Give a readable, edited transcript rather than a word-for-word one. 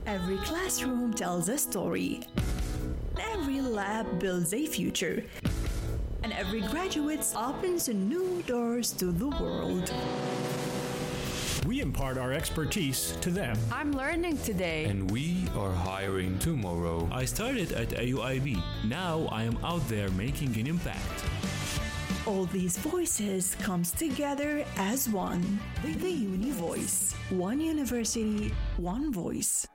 Every classroom tells a story. Every lab builds a future. And every graduate opens new doors to the world. We impart our expertise to them. I'm learning today. And we are hiring tomorrow. I started at AUIB. Now I am out there making an impact. All these voices comes together as one. The Uni Voice. One university, one voice.